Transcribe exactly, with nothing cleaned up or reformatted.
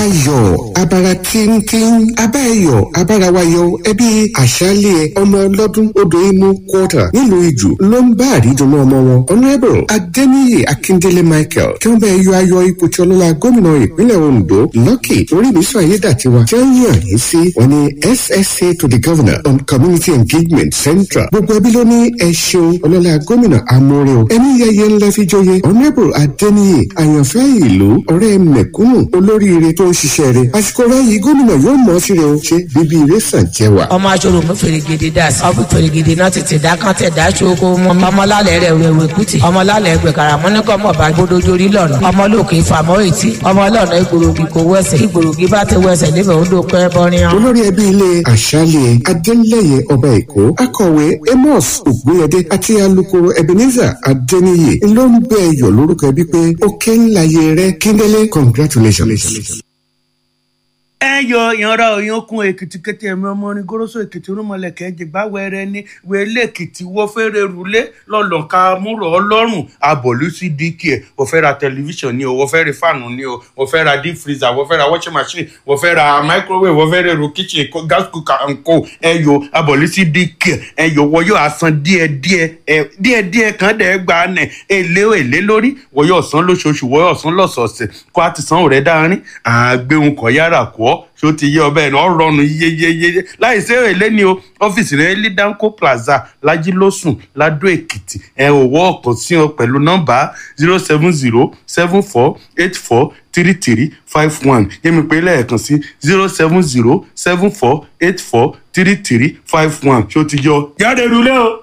ayọ̀ abara tíntín abáyọ̀ abárawayọ̀ ẹbí àṣálẹ̀ ọmọ ọlọ́dún odò imú quarter nílùú ìjù ló ń bá àrídùnú ọmọ wọn honourable adeniyi akindele michael tí wọ́n bẹ yọ ayọ̀ ipò tí ọlọ́lá gómìnà ìpínlẹ̀ ondo lucky oríbísọ ayédàtiwa tí wọ́n yàn yín sí wọn ní S S A to the governor on community engagement central gbogbo ẹbí ló ní ẹ ṣeun ọlọ́lá gómìnà amóore o ẹni yẹyẹ ńlá fi jóye honourable adeniyi àyànfẹ́ ìlú ọ̀rẹ́ mẹ̀kúnnù olóríire tó ń ṣiṣẹ́ rẹ̀ àsìkò ráyìí gómìnà yóò mọ̀ sí rẹ̀ o ṣe bíbí ire sàn jẹ́ wa. ọmọ aṣọ́rò mú fèrègèdè dà sí ọ̀fìn fèrègèdè náà tètè dákàntẹ̀ dáṣoko ọmọlálẹ̀ rẹ̀ wẹ̀wẹ̀ kùtì ọmọlálẹ̀ ẹgbẹ̀kàrà mọ́nìkọ́ mọ̀ bá gbódójórí lọ́nà ọmọlókè ìfàmọ́ ètí ọmọlọ́nà ìgbòrògì kò wẹ̀sẹ̀ ìgbòrògì bá ti wẹ̀sẹ̀ níbẹ̀ ó dókọ́ ẹ bọ́rin. olórí ẹbí ilé àṣálẹ̀ adélẹ́yẹ ọba èkó akọ̀wé amos ògbóyẹdé àti alukoro ebenezer adéníyè ló ń bẹ ẹyọ lórúkọ ẹbí pé ó ké ńlá yẹ rẹ kíndélé congratulations. ẹ yọ ìyanra òyìnkùn èkìtì kété ẹmí ọmọ orin goroso èkìtì rúmọlẹkẹ ẹjẹgbá wẹrẹ ní wẹlé èkìtì wọ fẹrẹ rúlé lọlọka múrò ọlọ́run abọlú sí dk ẹ wọ́n fẹ́ ra tẹlifíṣàn ni o wọ́n fẹ́ ra fáànù ni o wọ́n fẹ́ ra deep freezer wọ́n fẹ́ ra washing machine wọ́n fẹ́ ra microwave wọ́n fẹ́ ra èrò kitchen gas cooker and co ẹ yọ abọlú sí dk ẹ yọ wọ́n yóò asan díẹ̀díẹ̀ ẹ díẹ̀díẹ̀ kan dẹ gbà nẹ èlé èlé lórí wọ́n yóò san lóṣooṣù wọ́n yóò san lọ́sọ̀ọ̀sẹ̀ kó a ti san òrẹ dáárín àgbéhùn kọ yára kọ ṣó ti yé ọbẹ̀ náà rọrùn yeyeyeye láìsí èlé ni o ọ́fíìsì rẹ̀ ní danco plaza lajilósùn ladó èkìtì ẹ ò wọ́ ọ̀kan sí ọ pẹ̀lú nọ́mbà zero seven zero seven four eight four three three five one yẹ́mi pé lẹ́ẹ̀kan sí zero seven zero seven four eight four three three five one ṣó ti yọ jáde rúlé o.